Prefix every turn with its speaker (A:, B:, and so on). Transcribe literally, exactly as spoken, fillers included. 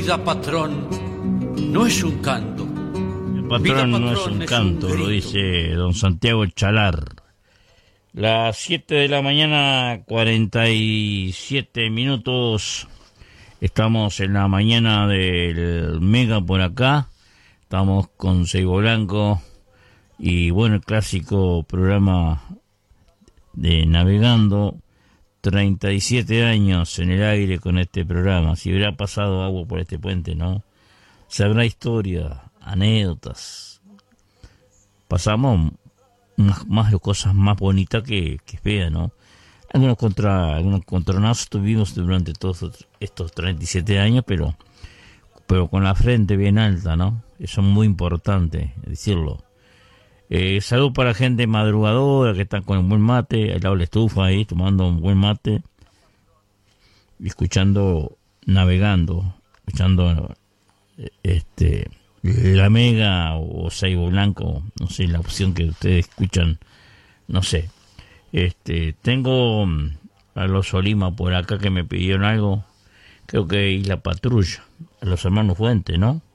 A: Vida patrón no es un canto.
B: El patrón no es un canto, lo dice don Santiago Chalar. Las siete de la mañana, cuarenta y siete minutos. Estamos en la mañana del Mega por acá. Estamos con Seibo Blanco. Y bueno, el clásico programa de Navegando. treinta y siete años en el aire con este programa. Si hubiera pasado agua por este puente, ¿no? Sabrá historia, anécdotas. Pasamos más, más cosas más bonitas que, que feas, ¿no? Algunos contra algunos contronazos tuvimos durante todos estos treinta y siete años, pero pero con la frente bien alta, ¿no? Eso es muy importante decirlo. Eh, salud para gente madrugadora que está con un buen mate, al lado de la estufa ahí, tomando un buen mate, y escuchando, navegando, escuchando este la Mega o Seibo Blanco, no sé, la opción que ustedes escuchan, no sé. Este, tengo a los Olima por acá que me pidieron algo, creo que Isla Patrulla, a los hermanos Fuentes, ¿no?